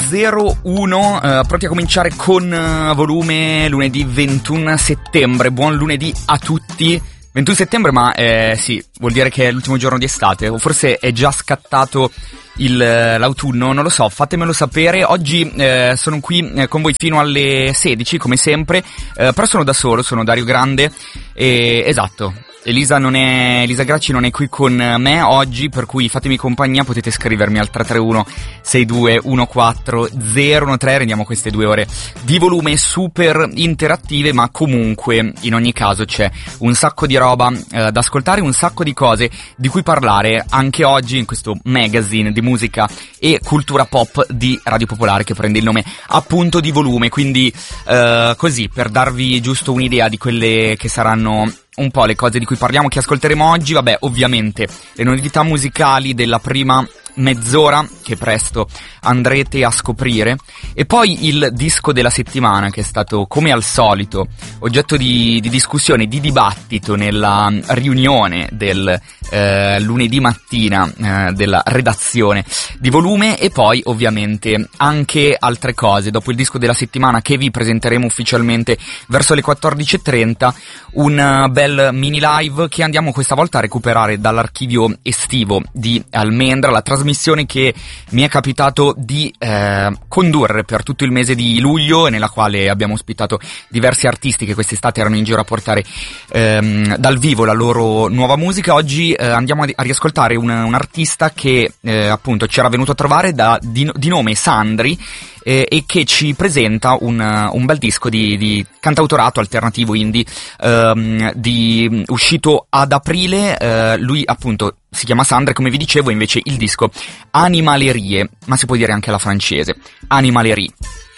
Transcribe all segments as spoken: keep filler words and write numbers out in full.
zero uno, eh, pronti a cominciare con uh, volume lunedì ventuno settembre. Buon lunedì a tutti. ventuno settembre, ma eh, sì, vuol dire che è l'ultimo giorno di estate, o forse è già scattato il, l'autunno, non lo so, fatemelo sapere. Oggi eh, sono qui eh, con voi fino alle sedici, come sempre, eh, però sono da solo, sono Dario Grande, e, esatto, Elisa non è, Elisa Gracci non è qui con me oggi, per cui fatemi compagnia, potete scrivermi al tre tre uno sei due uno quattro zero uno tre, rendiamo queste due ore di volume super interattive, ma comunque in ogni caso c'è un sacco di roba eh, da ascoltare, un sacco di cose di cui parlare anche oggi in questo magazine di musica e cultura pop di Radio Popolare, che prende il nome appunto di Volume, quindi eh, così per darvi giusto un'idea di quelle che saranno un po' le cose di cui parliamo, che ascolteremo oggi. Vabbè, ovviamente le novità musicali della prima mezz'ora che presto andrete a scoprire, e poi il disco della settimana, che è stato come al solito oggetto di, di discussione, di dibattito nella riunione del eh, lunedì mattina eh, della redazione di Volume, e poi ovviamente anche altre cose. Dopo il disco della settimana, che vi presenteremo ufficialmente verso le quattordici e trenta, un bel mini live che andiamo questa volta a recuperare dall'archivio estivo di Almendra, la trasmissione che mi è capitato di eh, condurre per tutto il mese di luglio, e nella quale abbiamo ospitato diversi artisti che quest'estate erano in giro a portare ehm, dal vivo la loro nuova musica. Oggi eh, andiamo a, a riascoltare un, un artista che eh, appunto ci era venuto a trovare da, di, di nome Sandri, eh, e che ci presenta un, un bel disco di, di cantautorato alternativo indie ehm, di, uscito ad aprile. Eh, lui appunto si chiama Sandri, come vi dicevo, invece il disco Animalerie, ma si può dire anche alla francese, Animalerie.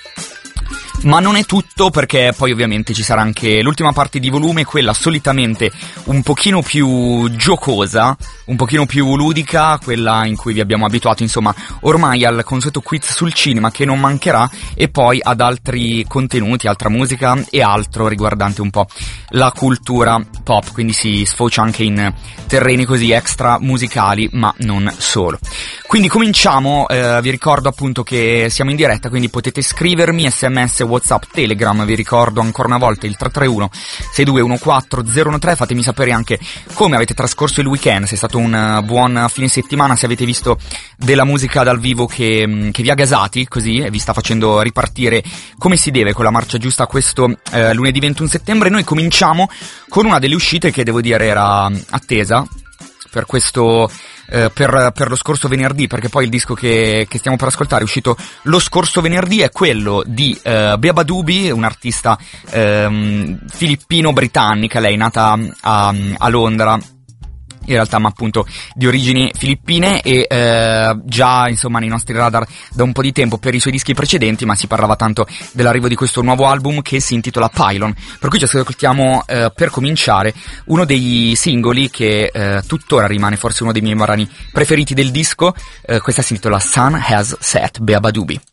Ma non è tutto, perché poi ovviamente ci sarà anche l'ultima parte di Volume, quella solitamente un pochino più giocosa, un pochino più ludica, quella in cui vi abbiamo abituato insomma ormai al consueto quiz sul cinema, che non mancherà, e poi ad altri contenuti, altra musica e altro riguardante un po' la cultura pop, quindi si sfocia anche in terreni così extra musicali, ma non solo. Quindi cominciamo, eh, vi ricordo appunto che siamo in diretta, quindi potete scrivermi sms, WhatsApp, Telegram. Vi ricordo ancora una volta il tre tre uno sei due uno quattro zero uno tre. Fatemi sapere anche come avete trascorso il weekend, se è stato un buon fine settimana, se avete visto della musica dal vivo che, che vi ha gasati così e vi sta facendo ripartire come si deve con la marcia giusta questo eh, lunedì ventuno settembre. Noi cominciamo con una delle uscite che devo dire era attesa per questo eh, per, per lo scorso venerdì, perché poi il disco che, che stiamo per ascoltare è uscito lo scorso venerdì, è quello di eh, Beabadoobee, un'artista eh, filippino-britannica, lei nata a, a Londra in realtà, ma appunto di origini filippine, e eh, già insomma nei nostri radar da un po' di tempo per i suoi dischi precedenti, ma si parlava tanto dell'arrivo di questo nuovo album che si intitola Pylon, per cui ci ascoltiamo eh, per cominciare uno dei singoli che eh, tuttora rimane forse uno dei miei brani preferiti del disco. Eh, questa si intitola Sun Has Set, Beabadoobee.